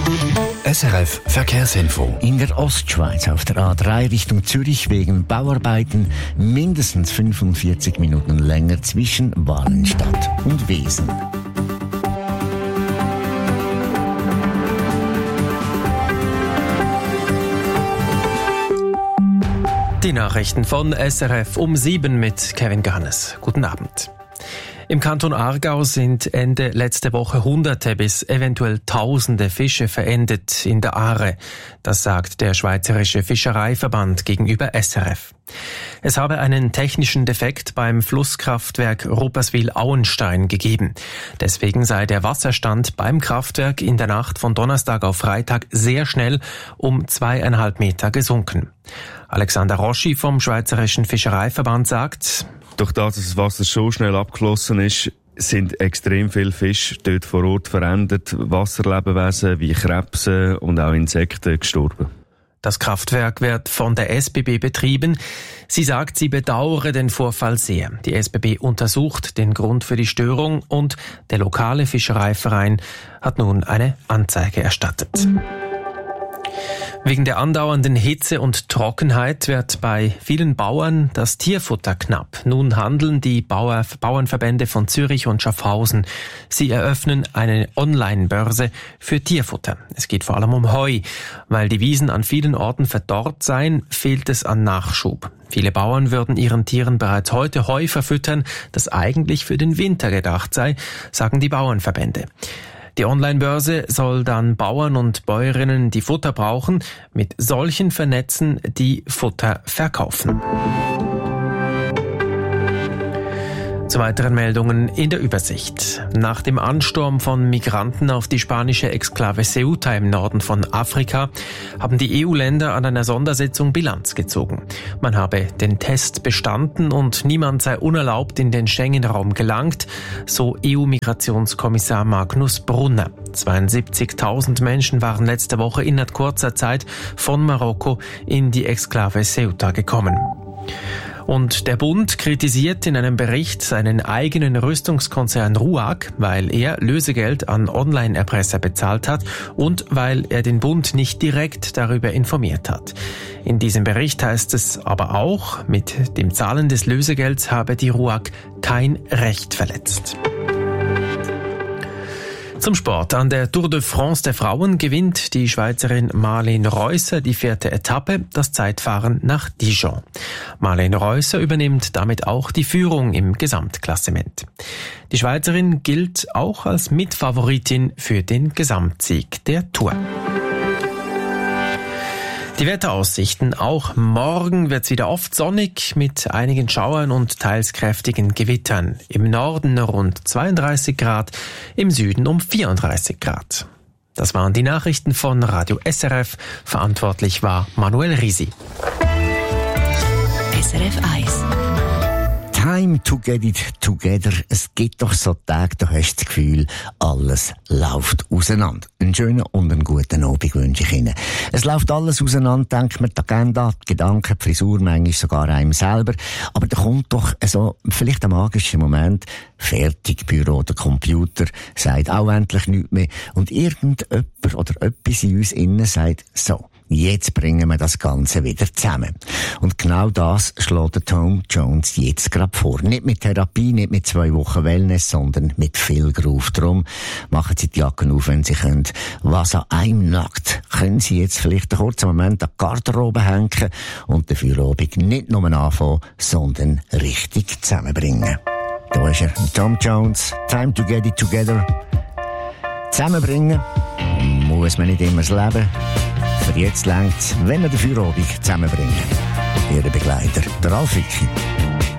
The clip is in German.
SRF Verkehrsinfo. In der Ostschweiz auf der A3 Richtung Zürich wegen Bauarbeiten mindestens 45 Minuten länger zwischen Walenstadt und Wesen. Die Nachrichten von SRF um 7 mit Kevin Gahannes. Guten Abend. Im Kanton Aargau sind Ende letzte Woche Hunderte bis eventuell Tausende Fische verendet in der Aare. Das sagt der Schweizerische Fischereiverband gegenüber SRF. Es habe einen technischen Defekt beim Flusskraftwerk Rupperswil-Auenstein gegeben. Deswegen sei der Wasserstand beim Kraftwerk in der Nacht von Donnerstag auf Freitag sehr schnell um 2,5 Meter gesunken. Alexander Roschi vom Schweizerischen Fischereiverband sagt: Durch das das Wasser so schnell abgeflossen ist, sind extrem viele Fische dort vor Ort verändert. Wasserlebewesen wie Krebse und auch Insekten gestorben. Das Kraftwerk wird von der SBB betrieben. Sie sagt, sie bedauere den Vorfall sehr. Die SBB untersucht den Grund für die Störung und der lokale Fischereiverein hat nun eine Anzeige erstattet. Wegen der andauernden Hitze und Trockenheit wird bei vielen Bauern das Tierfutter knapp. Nun handeln die Bauernverbände von Zürich und Schaffhausen. Sie eröffnen eine Online-Börse für Tierfutter. Es geht vor allem um Heu. Weil die Wiesen an vielen Orten verdorrt seien, fehlt es an Nachschub. Viele Bauern würden ihren Tieren bereits heute Heu verfüttern, das eigentlich für den Winter gedacht sei, sagen die Bauernverbände. Die Online-Börse soll dann Bauern und Bäuerinnen, die Futter brauchen, mit solchen vernetzen, die Futter verkaufen. Zu weiteren Meldungen in der Übersicht. Nach dem Ansturm von Migranten auf die spanische Exklave Ceuta im Norden von Afrika haben die EU-Länder an einer Sondersitzung Bilanz gezogen. Man habe den Test bestanden und niemand sei unerlaubt in den Schengen-Raum gelangt, so EU-Migrationskommissar Magnus Brunner. 72.000 Menschen waren letzte Woche innerhalb kurzer Zeit von Marokko in die Exklave Ceuta gekommen. Und der Bund kritisiert in einem Bericht seinen eigenen Rüstungskonzern RUAG, weil er Lösegeld an Online-Erpresser bezahlt hat und weil er den Bund nicht direkt darüber informiert hat. In diesem Bericht heißt es aber auch, mit dem Zahlen des Lösegelds habe die RUAG kein Recht verletzt. Zum Sport. An der Tour de France der Frauen gewinnt die Schweizerin Marlene Reusser die 4. Etappe, das Zeitfahren nach Dijon. Marlene Reusser übernimmt damit auch die Führung im Gesamtklassement. Die Schweizerin gilt auch als Mitfavoritin für den Gesamtsieg der Tour. Die Wetteraussichten. Auch morgen wird's wieder oft sonnig mit einigen Schauern und teils kräftigen Gewittern. Im Norden rund 32 Grad, im Süden um 34 Grad. Das waren die Nachrichten von Radio SRF. Verantwortlich war Manuel Risi. SRF 1. Time to get it together. Es gibt doch so Tage, da hast du das Gefühl, alles läuft auseinander. Einen schönen und einen guten Abend wünsche ich Ihnen. Es läuft alles auseinander, denkt man, die Agenda, die Gedanken, die Frisur, manchmal sogar einem selber. Aber da kommt doch so, vielleicht ein magischer Moment, fertig, Büro oder Computer, sagt auch endlich nichts mehr. Und irgendjemand oder etwas in uns innen sagt, so, jetzt bringen wir das Ganze wieder zusammen. Und genau das schlägt der Tom Jones jetzt gerade vor. Nicht mit Therapie, nicht mit 2 Wochen Wellness, sondern mit viel Groove. Drum machen Sie die Jacken auf, wenn Sie können. Was an einem nackt, können Sie jetzt vielleicht einen kurzen Moment an die Garderobe hängen und den Feierabend nicht nur anfangen, sondern richtig zusammenbringen. Da ist er, Tom Jones, Time to get it together. Zusammenbringen muss man nicht immer das Leben. Für jetzt längt's, wenn wir den Feierabend zusammenbringen. Ihr Begleiter, der Ralf Wicki.